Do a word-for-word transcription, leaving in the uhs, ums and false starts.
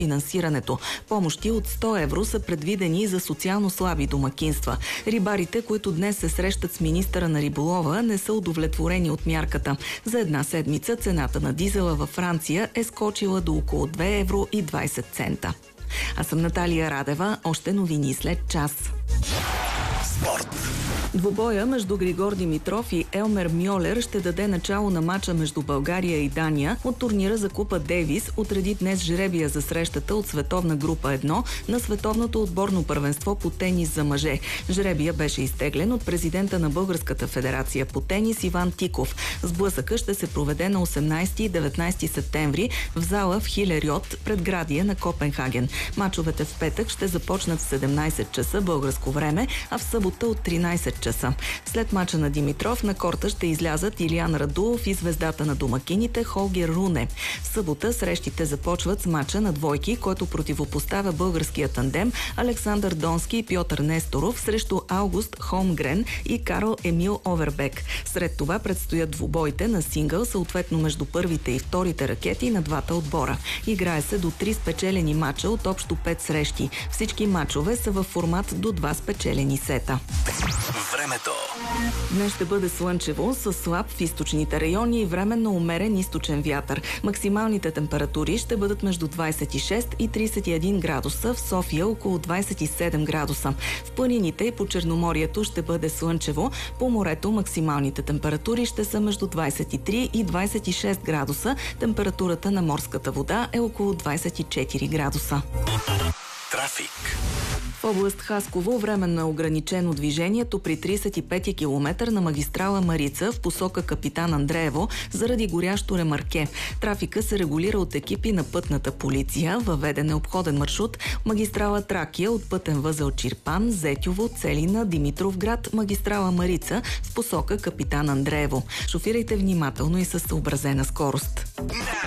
финансирането. Помощи от сто евро са предвидени за социално слаби домакинства. Рибарите, които днес се срещат с министъра на риболова, не са удовлетворени от мярката. За една седмица цената на дизела във Франция е скочила до около две евро и двайсет цента. Аз съм Наталия Радева. Още новини след час. Спорт. Двубоя между Григор Димитров и Елмер Мьолер ще даде начало на мача между България и Дания от турнира за Купа Дейвис. Отреди днес жребия за срещата от Световна група едно на Световното отборно първенство по тенис за мъже. Жребия беше изтеглен от президента на Българската федерация по тенис Иван Тиков. Сблъсъка ще се проведе на осемнайсети и деветнайсети септември в зала в Хилериот, предградие на Копенхаген. Мачовете в петък ще започнат в седемнайсет часа българско време, а в събота от тринайсет часа. След мача на Димитров на корта ще излязат Илиян Радулов и звездата на домакините Холгер Руне. В събота срещите започват с мача на двойки, който противопоставя българския тандем Александър Донски и Пьотър Несторов срещу Аугуст Холмгрен и Карл Емил Овербек. Сред това предстоят двубоите на сингъл, съответно между първите и вторите ракети на двата отбора. Играе се до три спечелени мача от общо пет срещи. Всички мачове са във формат до два спечелени сета. Времето. Днес ще бъде слънчево, с слаб в източните райони и временно умерен източен вятър. Максималните температури ще бъдат между двайсет и шест и трийсет и един градуса, в София около двайсет и седем градуса. В планините и по Черноморието ще бъде слънчево, по морето максималните температури ще са между двайсет и три и двайсет и шест градуса. Температурата на морската вода е около двайсет и четири градуса. Трафик. В област Хасково временно е ограничено движението при трийсет и пети километър на магистрала Марица в посока Капитан Андреево заради горящо ремарке. Трафика се регулира от екипи на пътната полиция. Въведен е обходен маршрут магистрала Тракия от пътен възел Чирпан, Зетьово, Целина, Димитровград, магистрала Марица в посока Капитан Андреево. Шофирайте внимателно и със съобразена скорост.